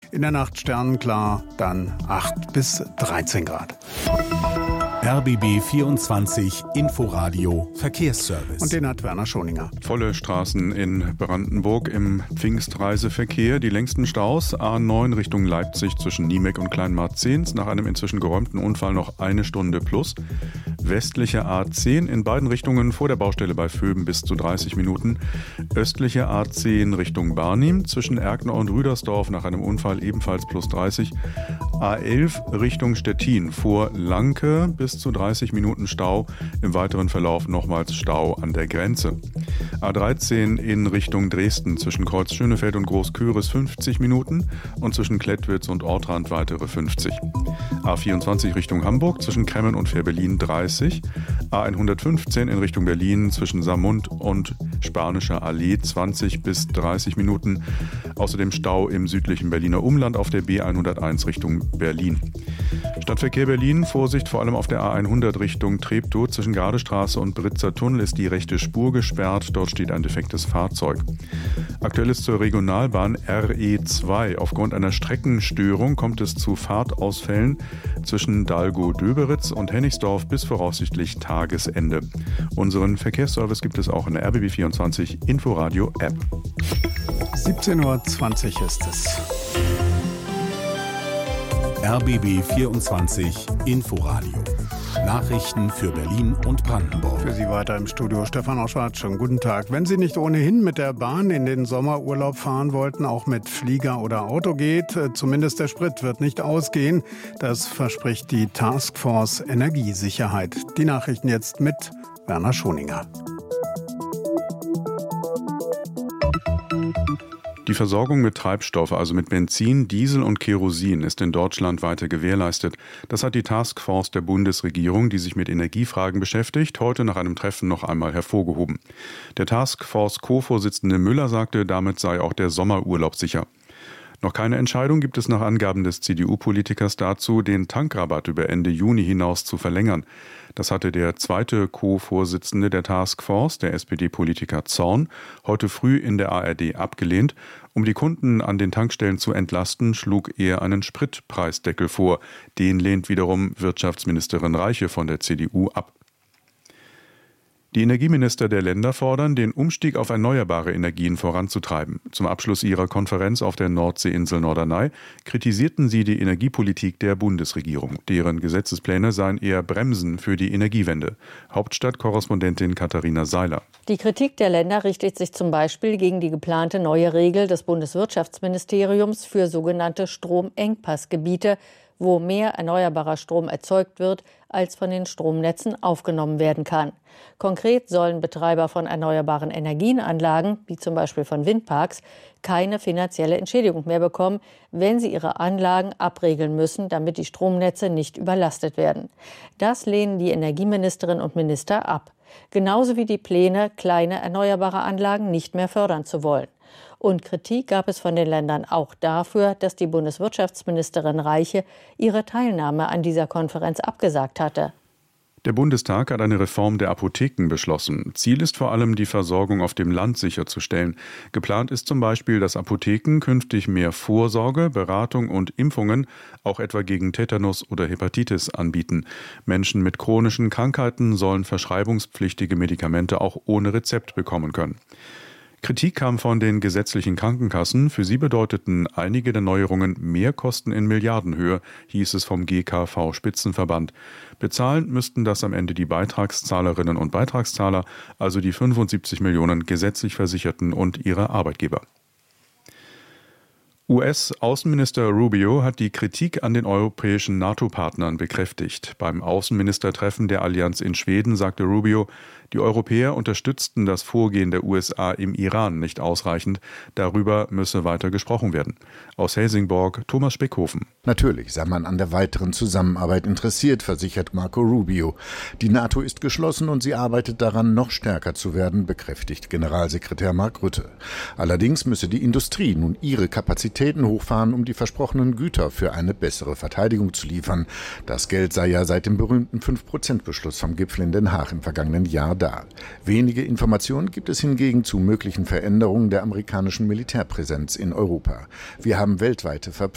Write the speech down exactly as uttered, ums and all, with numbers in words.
In der Nacht sternenklar, dann acht bis dreizehn Grad. R B B vierundzwanzig Inforadio Verkehrsservice. Und den hat Werner Schoninger. Volle Straßen in Brandenburg im Pfingstreiseverkehr. Die längsten Staus A neun Richtung Leipzig zwischen Niemek und Kleinmarzehns. Nach einem inzwischen geräumten Unfall noch eine Stunde plus. Westliche A zehn in beiden Richtungen vor der Baustelle bei Vöben bis zu dreißig Minuten. Östliche A zehn Richtung Barnim zwischen Erkner und Rüdersdorf nach einem Unfall ebenfalls plus dreißig. A elf Richtung Stettin vor Lanke bis zu dreißig Minuten Stau. Im weiteren Verlauf nochmals Stau an der Grenze. A dreizehn in Richtung Dresden zwischen Kreuz Schönefeld und Großküris fünfzig Minuten und zwischen Klettwitz und Ortrand weitere fünfzig. A vierundzwanzig Richtung Hamburg zwischen Kremmen und Fehrbellin dreißig. A hundertfünfzehn in Richtung Berlin zwischen Saarmund und Spanischer Allee zwanzig bis dreißig Minuten. Außerdem Stau im südlichen Berliner Umland auf der B hunderteins Richtung Berlin. Stadtverkehr Berlin, Vorsicht vor allem auf der A hundert Richtung Treptow. Zwischen Gardestraße und Britzer Tunnel ist die rechte Spur gesperrt. Dort steht ein defektes Fahrzeug. Aktuell ist zur Regionalbahn R E zwei. Aufgrund einer Streckenstörung kommt es zu Fahrtausfällen zwischen Dalgow-Döberitz und Hennigsdorf bis voraussichtlich Tagesende. Unseren Verkehrsservice gibt es auch in der R B B vierundzwanzig Inforadio App. siebzehn Uhr zwanzig ist es. R B B vierundzwanzig Inforadio. Nachrichten für Berlin und Brandenburg. Für Sie weiter im Studio Stefan Oschwart. Schönen guten Tag. Wenn Sie nicht ohnehin mit der Bahn in den Sommerurlaub fahren wollten, auch mit Flieger oder Auto geht, zumindest der Sprit wird nicht ausgehen. Das verspricht die Taskforce Energiesicherheit. Die Nachrichten jetzt mit Werner Schoninger. Die Versorgung mit Treibstoff, also mit Benzin, Diesel und Kerosin, ist in Deutschland weiter gewährleistet. Das hat die Taskforce der Bundesregierung, die sich mit Energiefragen beschäftigt, heute nach einem Treffen noch einmal hervorgehoben. Der Taskforce-Co-Vorsitzende Müller sagte, damit sei auch der Sommerurlaub sicher. Noch keine Entscheidung gibt es nach Angaben des C D U-Politikers dazu, den Tankrabatt über Ende Juni hinaus zu verlängern. Das hatte der zweite Co-Vorsitzende der Taskforce, der S P D-Politiker Zorn, heute früh in der A R D abgelehnt. Um die Kunden an den Tankstellen zu entlasten, schlug er einen Spritpreisdeckel vor. Den lehnt wiederum Wirtschaftsministerin Reiche von der C D U ab. Die Energieminister der Länder fordern, den Umstieg auf erneuerbare Energien voranzutreiben. Zum Abschluss ihrer Konferenz auf der Nordseeinsel Norderney kritisierten sie die Energiepolitik der Bundesregierung. Deren Gesetzespläne seien eher Bremsen für die Energiewende. Hauptstadtkorrespondentin Katharina Seiler. Die Kritik der Länder richtet sich zum Beispiel gegen die geplante neue Regel des Bundeswirtschaftsministeriums für sogenannte Stromengpassgebiete, wo mehr erneuerbarer Strom erzeugt wird, als von den Stromnetzen aufgenommen werden kann. Konkret sollen Betreiber von erneuerbaren Energienanlagen, wie zum Beispiel von Windparks, keine finanzielle Entschädigung mehr bekommen, wenn sie ihre Anlagen abregeln müssen, damit die Stromnetze nicht überlastet werden. Das lehnen die Energieministerinnen und Minister ab. Genauso wie die Pläne, kleine erneuerbare Anlagen nicht mehr fördern zu wollen. Und Kritik gab es von den Ländern auch dafür, dass die Bundeswirtschaftsministerin Reiche ihre Teilnahme an dieser Konferenz abgesagt hatte. Der Bundestag hat eine Reform der Apotheken beschlossen. Ziel ist vor allem, die Versorgung auf dem Land sicherzustellen. Geplant ist zum Beispiel, dass Apotheken künftig mehr Vorsorge, Beratung und Impfungen, auch etwa gegen Tetanus oder Hepatitis, anbieten. Menschen mit chronischen Krankheiten sollen verschreibungspflichtige Medikamente auch ohne Rezept bekommen können. Kritik kam von den gesetzlichen Krankenkassen. Für sie bedeuteten einige der Neuerungen Mehrkosten in Milliardenhöhe, hieß es vom G K V-Spitzenverband. Bezahlen müssten das am Ende die Beitragszahlerinnen und Beitragszahler, also die fünfundsiebzig Millionen gesetzlich Versicherten und ihre Arbeitgeber. U S-Außenminister Rubio hat die Kritik an den europäischen NATO-Partnern bekräftigt. Beim Außenministertreffen der Allianz in Schweden sagte Rubio, die Europäer unterstützten das Vorgehen der U S A im Iran nicht ausreichend. Darüber müsse weiter gesprochen werden. Aus Helsingborg, Thomas Speckhofen. Natürlich sei man an der weiteren Zusammenarbeit interessiert, versichert Marco Rubio. Die NATO ist geschlossen und sie arbeitet daran, noch stärker zu werden, bekräftigt Generalsekretär Mark Rutte. Allerdings müsse die Industrie nun ihre Kapazitäten hochfahren, um die versprochenen Güter für eine bessere Verteidigung zu liefern. Das Geld sei ja seit dem berühmten fünf Prozent Beschluss vom Gipfel in Den Haag im vergangenen Jahr da. Wenige Informationen gibt es hingegen zu möglichen Veränderungen der amerikanischen Militärpräsenz in Europa. Wir haben weltweite Verpflichtungen